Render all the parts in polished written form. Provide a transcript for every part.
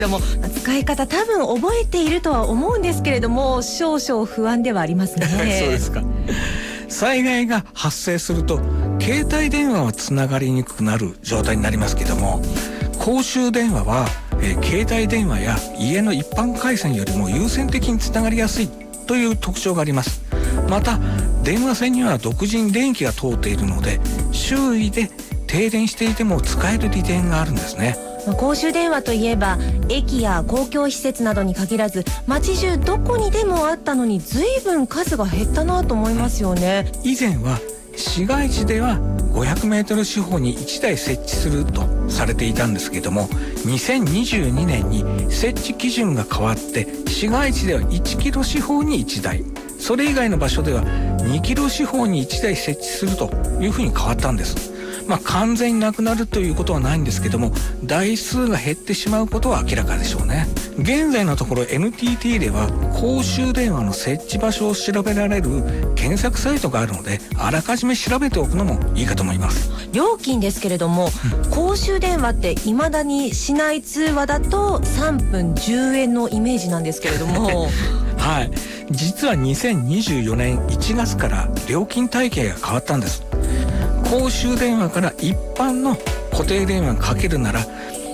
でも使い方多分覚えているとは思うんですけれども、少々不安ではありますね。 そうですか。災害が発生すると携帯電話はつながりにくくなる状態になりますけども、公衆電話は、携帯電話や家の一般回線よりも優先的につながりやすいという特徴があります。また電話線には独自に電気が通っているので、周囲で停電していても使える利点があるんですね。 公衆電話といえば駅や公共施設などに限らず街中どこにでもあったのに随分数が減ったなと思いますよね。 以前は市街地では500メートル四方に1台設置するとされていたんですけども、2022年に設置基準が変わって市街地では1キロ四方に1台、それ以外の場所では2キロ四方に1台設置するというふうに変わったんです。完全になくなるということはないんですけども、台数が減ってしまうことは明らかでしょうね。現在のところ NTT では公衆電話の設置場所を調べられる検索サイトがあるので、あらかじめ調べておくのもいいかと思います。 料金ですけれども、公衆電話って未だに市内通話だと3分10円のイメージなんですけれどもはい、実は2024年1月から料金体系が変わったんです。公衆電話から一般の固定電話にかけるなら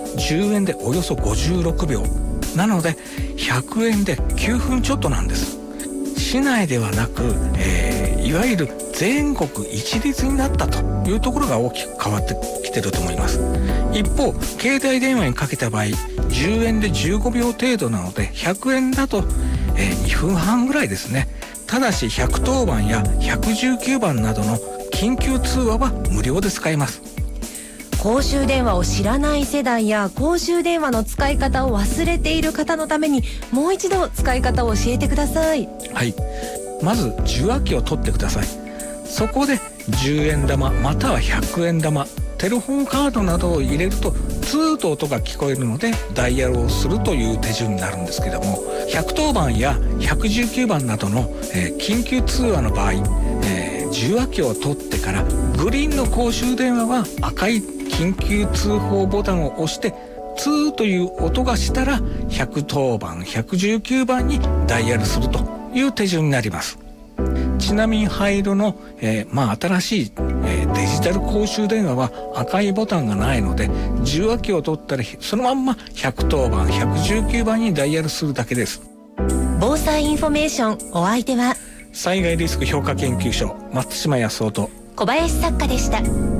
10円でおよそ56秒なので100円で9分ちょっとなんです。市内ではなく、いわゆる全国一律になったというところが大きく変わってきてると思います。一方携帯電話にかけた場合10円で15秒程度なので100円だと、2分半ぐらいですね。ただし110番や119番などの緊急通話は無料で使えます。 公衆電話を知らない世代や公衆電話の使い方を忘れている方のためにもう一度使い方を教えてください。 はい、まず受話器を取ってください。そこで10円玉または100円玉、テレホンカードなどを入れるとツーと音が聞こえるのでダイヤルをするという手順になるんですけども、110番や119番などの、緊急通話の場合、受話器を取ってからグリーンの公衆電話は赤い緊急通報ボタンを押してツーという音がしたら110番119番にダイヤルするという手順になります。ちなみに灰色の、新しい、デジタル公衆電話は赤いボタンがないので受話器を取ったらそのまんま110番119番にダイヤルするだけです。 防災インフォメーション、お相手は災害リスク評価研究所松島康夫と小林作家でした。